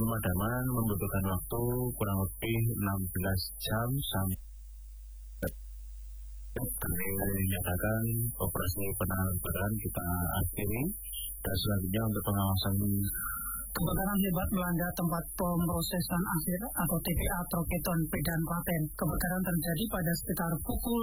pemadaman membutuhkan waktu kurang lebih 16 jam sampai dinyatakan operasi penanggulangan kita akhiri, dan selanjutnya untuk pengawasan. Kebakaran hebat melanda tempat pemrosesan akhir atau TPA Troketon Pedan Klaten. Kebakaran terjadi pada sekitar pukul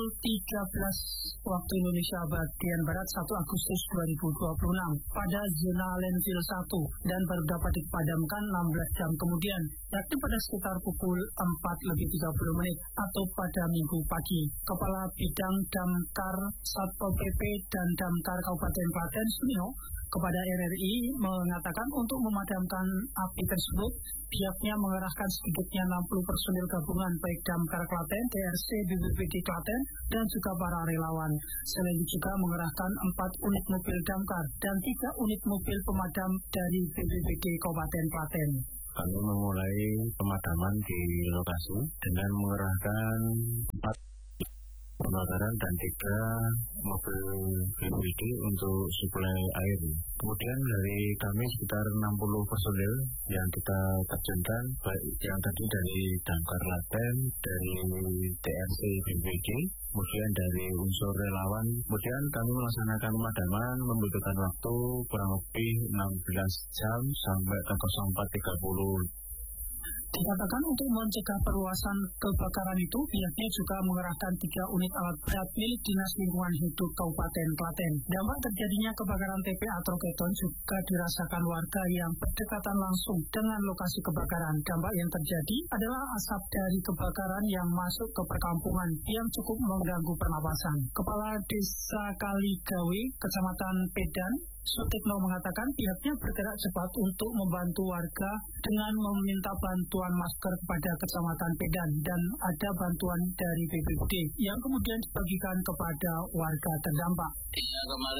13 waktu Indonesia bagian Barat 1 Agustus 2026 pada zona landfill 1 dan baru dapat dipadamkan 16 jam kemudian, yakni pada sekitar pukul 4:30 atau pada Minggu pagi. Kepala Bidang Damkar Satpol PP dan Damkar Kabupaten Klaten Sunio kepada RRI mengatakan untuk memadamkan api tersebut, pihaknya mengerahkan sedikitnya 60 personil gabungan baik Damkar Klaten, TRC, BPBD Klaten, dan juga para relawan. Selain itu juga mengerahkan 4 unit mobil damkar dan 3 unit mobil pemadam dari BPBD Kabupaten Klaten. Kami memulai pemadaman di lokasi dengan mengerahkan 4 pembakaran dan 3 mobil BPBD untuk suplai air. Kemudian dari kami sekitar 60 personil yang kita terjunkan, baik yang tadi dari Damkar Klaten, dari TRC BPBD, kemudian dari unsur relawan. Kemudian kami melaksanakan pemadaman membutuhkan waktu kurang lebih 16 jam sampai ke 04.30. Dikatakan untuk mencegah perluasan kebakaran itu, pihaknya juga mengerahkan 3 unit alat berat milik Dinas Lingkungan Hidup Kabupaten Klaten. Dampak terjadinya kebakaran TPA Troketon juga dirasakan warga yang berdekatan langsung dengan lokasi kebakaran. Dampak yang terjadi adalah asap dari kebakaran yang masuk ke perkampungan yang cukup mengganggu pernapasan. Kepala Desa Kaligawe, Kecamatan Pedan, Sutikno mengatakan pihaknya bergerak cepat untuk membantu warga dengan meminta bantuan masker kepada Kecamatan Pedan dan ada bantuan dari BPBD yang kemudian dibagikan kepada warga terdampak. Kemarin